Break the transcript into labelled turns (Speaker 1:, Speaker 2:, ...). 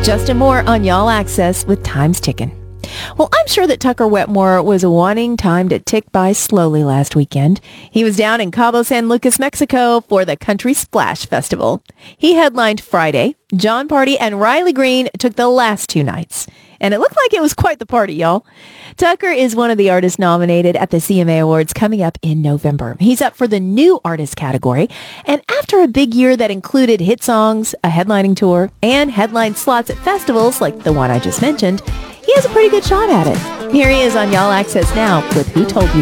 Speaker 1: Justin Moore on Y'all Access with Time's Ticking. Well, I'm sure that Tucker Wetmore was wanting time to tick by slowly last weekend. He was down in Cabo San Lucas, Mexico for the Country Splash Festival. He headlined Friday. John Party and Riley Green took the last two nights. And it looked like it was quite the party, y'all. Tucker is one of the artists nominated at the CMA Awards coming up in November. He's up for the New Artist category. And after a big year that included hit songs, a headlining tour, and headline slots at festivals like the one I just mentioned, he has a pretty good shot at it. Here he is on Y'all Access now with Who Told You